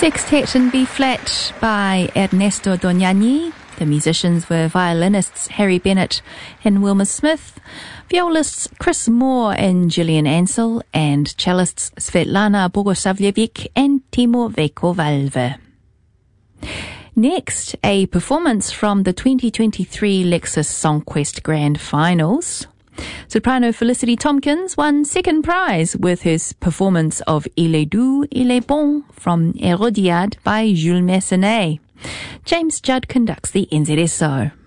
Sextet in B-flat by Ernesto Dognani. The musicians were violinists Harry Bennett and Wilma Smith, violists Chris Moore and Gillian Ansell, and cellists Svetlana Bogosavljevic and Timo Vekovalve. Next, a performance from the 2023 Lexus Songquest Grand Finals. Soprano Felicity Tompkins won second prize with his performance of Il est doux, il est bon from Hérodiade by Jules Massenet. James Judd conducts the NZSO.